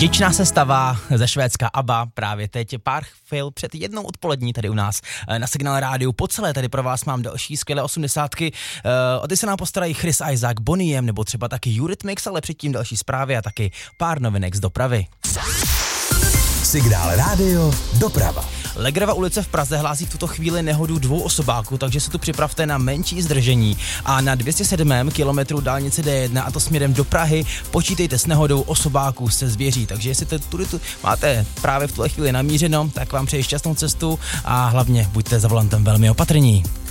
Vděčná sestava ze Švédska ABBA právě teď pár chvil před 1 odpolední tady u nás na Signál Rádiu. Po celé tady pro vás mám další skvělé 80. O ty se nám postarají Chris Isaak, Bonnie M, nebo třeba taky Eurythmics, ale předtím další zprávy a taky pár novinek z dopravy. Signál Rádio doprava. Legrova ulice v Praze hlásí v tuto chvíli nehodu 2 osobáků, takže se tu připravte na menší zdržení. A na 207. kilometru dálnice D1, a to směrem do Prahy, počítejte s nehodou osobáků se zvěří. Takže jestli to tudy máte právě v tuhle chvíli namířeno, tak vám přeji šťastnou cestu a hlavně buďte za volantem velmi opatrní.